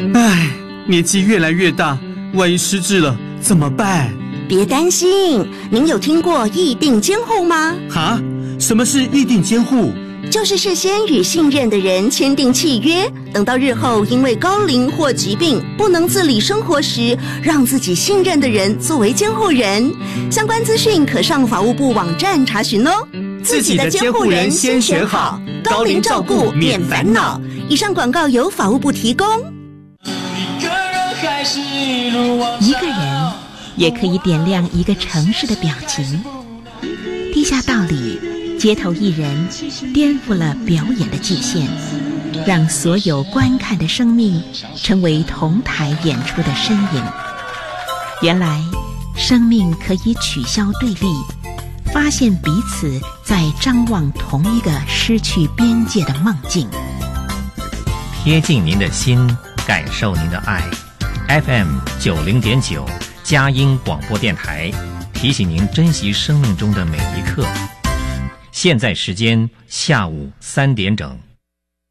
唉，年纪越来越大，万一失智了怎么办？ 别担心，您有听过议定监护吗？ 哈？什么是议定监护？ 就是事先与信任的人签订契约，等到日后因为高龄或疾病不能自理生活时，让自己信任的人作为监护人。相关资讯可上法务部网站查询哦。 自己的监护人先选好，高龄照顾免烦恼。 以上广告由法务部提供。 一个人也可以点亮一个城市的表情。地下道里，街头艺人颠覆了表演的界限，让所有观看的生命成为同台演出的身影。原来，生命可以取消对立，发现彼此在张望同一个失去边界的梦境。 贴近您的心，感受您的爱。FM 90.9佳音广播电台提醒您珍惜生命中的每一刻。现在时间下午3点整。